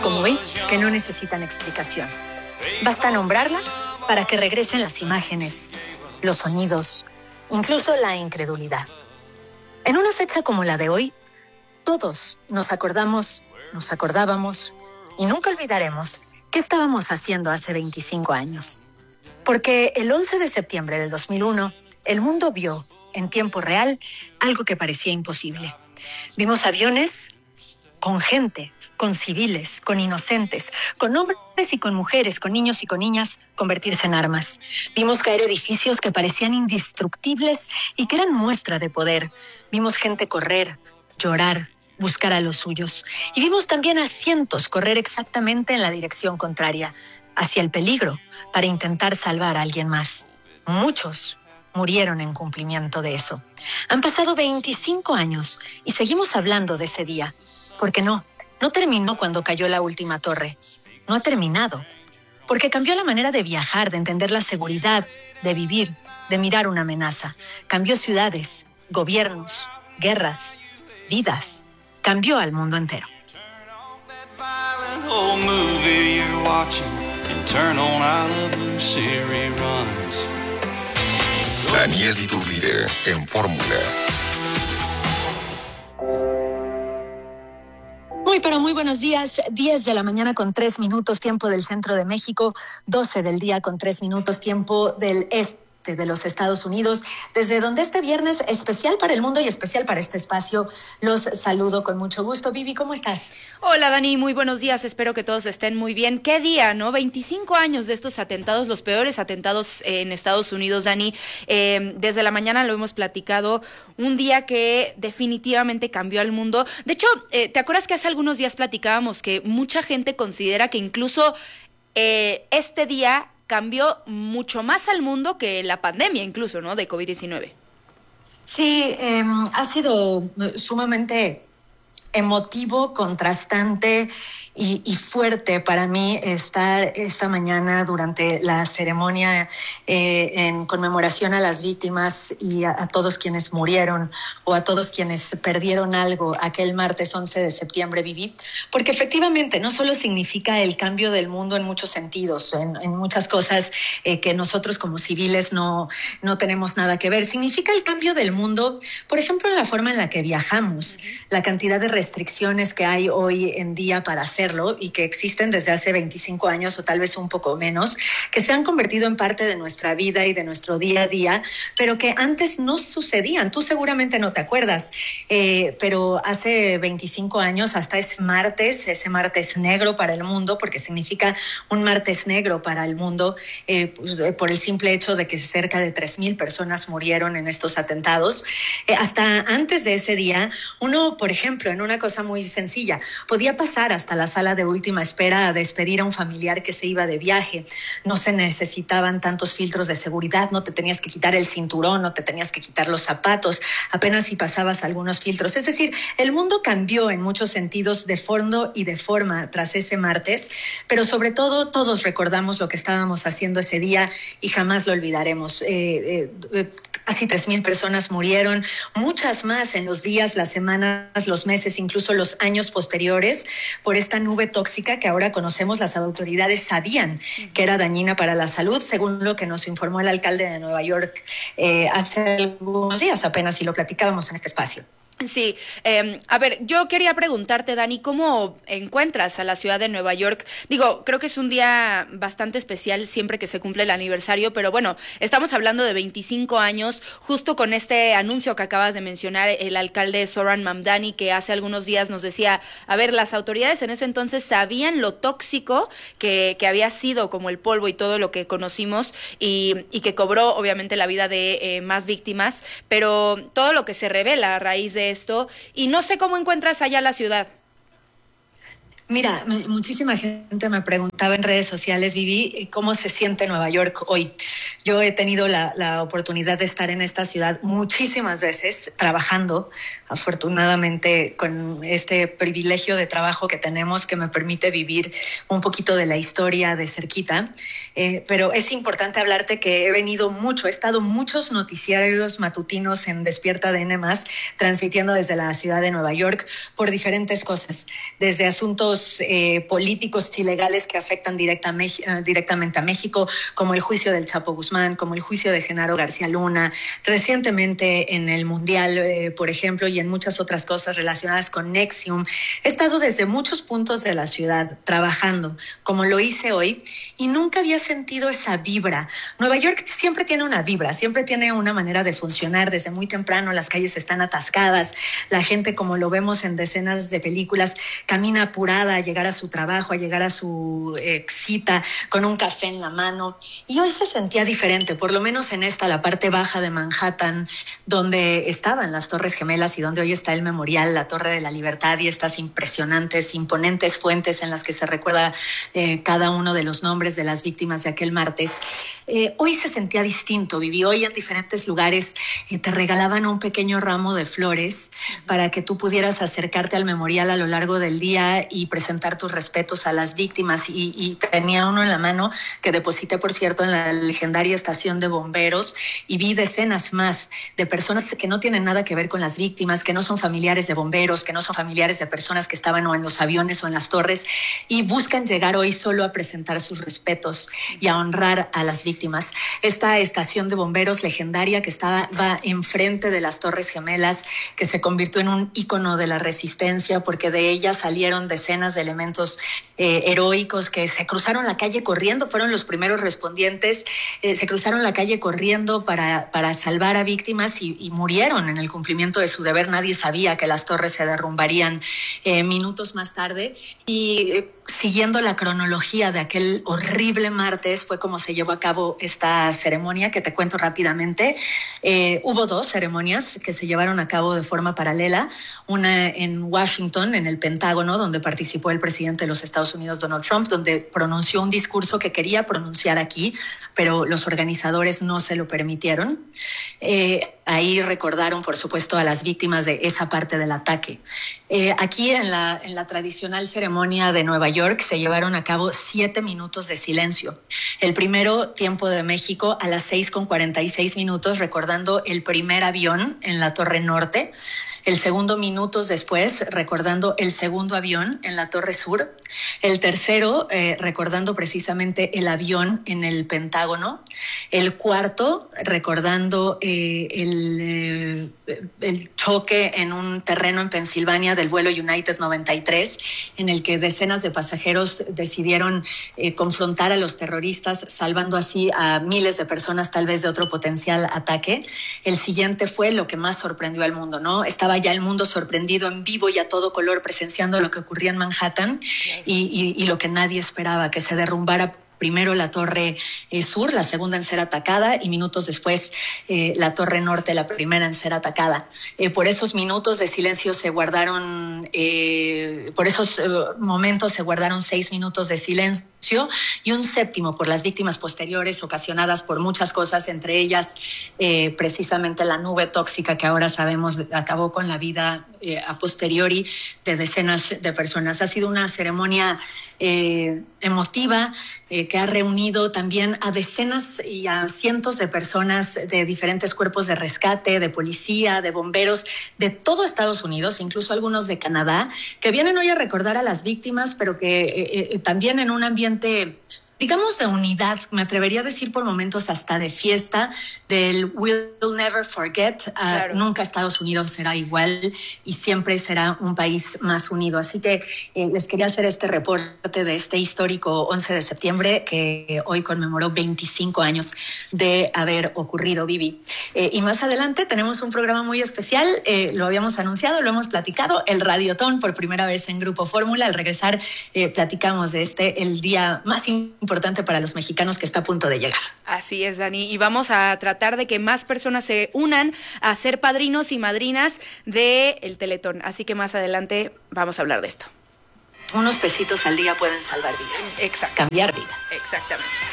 como hoy que no necesitan explicación. Basta nombrarlas para que regresen las imágenes, los sonidos, incluso la incredulidad. En una fecha como la de hoy, todos nos acordábamos y nunca olvidaremos qué estábamos haciendo hace 25 años. Porque el 11 de septiembre del 2001, el mundo vio en tiempo real algo que parecía imposible. Vimos aviones con gente, con civiles, con inocentes, con hombres y con mujeres, con niños y con niñas convertirse en armas. Vimos caer edificios que parecían indestructibles y que eran muestra de poder. Vimos gente correr, llorar, buscar a los suyos. Y vimos también a cientos correr exactamente en la dirección contraria, hacia el peligro, para intentar salvar a alguien más. Muchos murieron en cumplimiento de eso. Han pasado 25 años y seguimos hablando de ese día. Porque no terminó cuando cayó la última torre. No ha terminado. Porque cambió la manera de viajar, de entender la seguridad, de vivir, de mirar una amenaza. Cambió ciudades, gobiernos, guerras, vidas. Cambió al mundo entero. Daniel Iturbide en Fórmula. Muy buenos días, 10 de la mañana con 3 minutos, tiempo del centro de México, 12 del día con 3 minutos, tiempo del este de los Estados Unidos, desde donde este viernes especial para el mundo y especial para este espacio, los saludo con mucho gusto. Vivi, ¿cómo estás? Hola Dani, muy buenos días, espero que todos estén muy bien. ¿Qué día, no? 25 años de estos atentados, los peores atentados en Estados Unidos, Dani. Desde la mañana lo hemos platicado, un día que definitivamente cambió al mundo. De hecho, ¿te acuerdas que hace algunos días platicábamos que mucha gente considera que incluso este día cambió mucho más al mundo que la pandemia incluso, ¿no? De COVID-19. Sí, ha sido sumamente emotivo, contrastante y fuerte para mí estar esta mañana durante la ceremonia en conmemoración a las víctimas y a todos quienes murieron o a todos quienes perdieron algo aquel martes 11 de septiembre, Viví, porque efectivamente no solo significa el cambio del mundo en muchos sentidos, en muchas cosas que nosotros como civiles no tenemos nada que ver, significa el cambio del mundo, por ejemplo, en la forma en la que viajamos, la cantidad de restricciones que hay hoy en día para hacerlo y que existen desde hace 25 años o tal vez un poco menos, que se han convertido en parte de nuestra vida y de nuestro día a día, pero que antes no sucedían. Tú seguramente no te acuerdas, pero hace 25 años, hasta ese martes negro para el mundo, porque significa un martes negro para el mundo, pues, por el simple hecho de que cerca de 3,000 personas murieron en estos atentados. Hasta antes de ese día, uno, por ejemplo, en una cosa muy sencilla, podía pasar hasta la sala de última espera a despedir a un familiar que se iba de viaje. No se necesitaban tantos filtros de seguridad, no te tenías que quitar el cinturón, no te tenías que quitar los zapatos, apenas si pasabas algunos filtros. Es decir, el mundo cambió en muchos sentidos de fondo y de forma tras ese martes, pero sobre todo todos recordamos lo que estábamos haciendo ese día y jamás lo olvidaremos. Casi 3,000 personas murieron, muchas más en los días, las semanas, los meses, incluso los años posteriores, por esta nube tóxica que ahora conocemos. Las autoridades sabían que era dañina para la salud, según lo que nos informó el alcalde de Nueva York hace algunos días apenas, y lo platicábamos en este espacio. Sí, a ver, yo quería preguntarte, Dani, ¿cómo encuentras a la ciudad de Nueva York? Digo, creo que es un día bastante especial siempre que se cumple el aniversario, pero bueno, estamos hablando de 25 años, justo con este anuncio que acabas de mencionar, el alcalde Zoran Mamdani, que hace algunos días nos decía, a ver, las autoridades en ese entonces sabían lo tóxico que había sido como el polvo y todo lo que conocimos y que cobró obviamente la vida de más víctimas, pero todo lo que se revela a raíz de esto, y no sé cómo encuentras allá la ciudad. Mira, muchísima gente me preguntaba en redes sociales, Vivi, ¿cómo se siente Nueva York hoy? Yo he tenido la oportunidad de estar en esta ciudad muchísimas veces trabajando, afortunadamente con este privilegio de trabajo que tenemos que me permite vivir un poquito de la historia de cerquita, pero es importante hablarte que he venido mucho, he estado muchos noticiarios matutinos en Despierta de N+, transmitiendo desde la ciudad de Nueva York por diferentes cosas, desde asuntos políticos y legales que afectan directamente a México, como el juicio del Chapo Guzmán, como el juicio de Genaro García Luna, recientemente en el Mundial, por ejemplo, y en muchas otras cosas relacionadas con Nexium. He estado desde muchos puntos de la ciudad trabajando, como lo hice hoy, y nunca había sentido esa vibra. Nueva York siempre tiene una vibra, siempre tiene una manera de funcionar. Desde muy temprano las calles están atascadas, la gente, como lo vemos en decenas de películas, camina apurada a llegar a su trabajo, a llegar a su cita con un café en la mano. Y hoy se sentía diferente, por lo menos en la parte baja de Manhattan, donde estaban las Torres Gemelas y donde hoy está el memorial, la Torre de la Libertad y estas impresionantes, imponentes fuentes en las que se recuerda cada uno de los nombres de las víctimas de aquel martes. Hoy se sentía distinto. Viví hoy en diferentes lugares y te regalaban un pequeño ramo de flores para que tú pudieras acercarte al memorial a lo largo del día y presentar tus respetos a las víctimas. Y tenía uno en la mano que deposité, por cierto, en la legendaria estación de bomberos, y vi decenas más de personas que no tienen nada que ver con las víctimas, que no son familiares de bomberos, que no son familiares de personas que estaban o en los aviones o en las torres, y buscan llegar hoy solo a presentar sus respetos y a honrar a las víctimas. Esta estación de bomberos legendaria que va enfrente de las Torres Gemelas, que se convirtió en un ícono de la resistencia, porque de ella salieron decenas de elementos heroicos que se cruzaron la calle corriendo, fueron los primeros respondientes, se cruzaron la calle corriendo para salvar a víctimas y murieron en el cumplimiento de su deber. Nadie sabía que las torres se derrumbarían minutos más tarde, y siguiendo la cronología de aquel horrible martes fue como se llevó a cabo esta ceremonia que te cuento rápidamente. Hubo dos ceremonias que se llevaron a cabo de forma paralela, una en Washington, en el Pentágono, donde participó el presidente de los Estados Unidos, Donald Trump, donde pronunció un discurso que quería pronunciar aquí, pero los organizadores no se lo permitieron. Ahí recordaron, por supuesto, a las víctimas de esa parte del ataque. Aquí en la tradicional ceremonia de Nueva York se llevaron a cabo 7 minutos de silencio. El primero, tiempo de México, a las 6:46, recordando el primer avión en la Torre Norte. El segundo, minutos después, recordando el segundo avión en la Torre Sur. El tercero, recordando precisamente el avión en el Pentágono. El cuarto, recordando el choque en un terreno en Pensilvania del vuelo United 93, en el que decenas de pasajeros decidieron confrontar a los terroristas, salvando así a miles de personas, tal vez de otro potencial ataque. El siguiente fue lo que más sorprendió al mundo, ¿no? Estaba ya el mundo sorprendido en vivo y a todo color, presenciando lo que ocurría en Manhattan, y lo que nadie esperaba, que se derrumbara primero la Torre Sur, la segunda en ser atacada, y minutos después la Torre Norte, la primera en ser atacada. Por esos minutos de silencio se guardaron, por esos momentos se guardaron 6 minutos de silencio, y un séptimo por las víctimas posteriores ocasionadas por muchas cosas, entre ellas precisamente la nube tóxica que ahora sabemos acabó con la vida a posteriori de decenas de personas. Ha sido una ceremonia emotiva que ha reunido también a decenas y a cientos de personas de diferentes cuerpos de rescate, de policía, de bomberos, de todo Estados Unidos, incluso algunos de Canadá, que vienen hoy a recordar a las víctimas, pero que también en un ambiente, digamos, de unidad, me atrevería a decir por momentos hasta de fiesta, del We'll Never Forget. Claro. Nunca Estados Unidos será igual y siempre será un país más unido. Así que les quería hacer este reporte de este histórico 11 de septiembre que hoy conmemoró 25 años de haber ocurrido, Vivi. Y más adelante tenemos un programa muy especial, lo habíamos anunciado, lo hemos platicado, el Radiotón por primera vez en Grupo Fórmula. Al regresar platicamos de el día más importante para los mexicanos que está a punto de llegar. Así es, Dani, y vamos a tratar de que más personas se unan a ser padrinos y madrinas del Teletón, así que más adelante vamos a hablar de esto. Unos pesitos al día pueden salvar vidas. Exacto. Cambiar vidas. Exactamente.